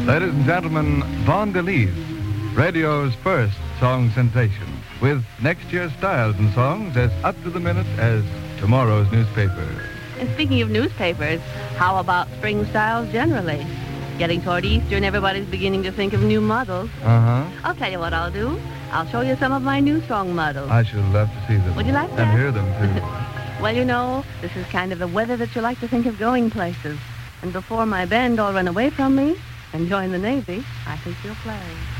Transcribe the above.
Ladies and gentlemen, Von Delise, radio's first song sensation, with next year's styles and songs as up to the minute as tomorrow's newspaper. And speaking of newspapers, how about spring styles generally? Getting toward Easter and everybody's beginning to think of new models. Uh-huh. I'll tell you what I'll do. I'll show you some of my new song models. I should love to see them. Would you like that? And hear them, too. Well, you know, this is kind of the weather that you like to think of going places. And before my band all run away from me and join the Navy, I think you'll play.